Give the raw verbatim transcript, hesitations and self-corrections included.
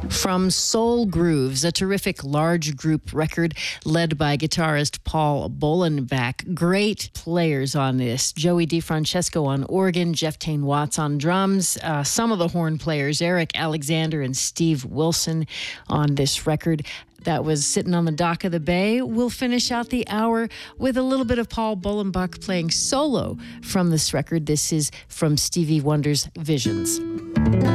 From Soul Grooves, a terrific large group record led by guitarist Paul Bolenbach. Great players on this. Joey DeFrancesco on organ, Jeff Tain Watts on drums. Uh, some of the horn players, Eric Alexander and Steve Wilson on this record. That was Sitting on the Dock of the Bay. We'll finish out the hour with a little bit of Paul Bolenbach playing solo from this record. This is from Stevie Wonder's Visions.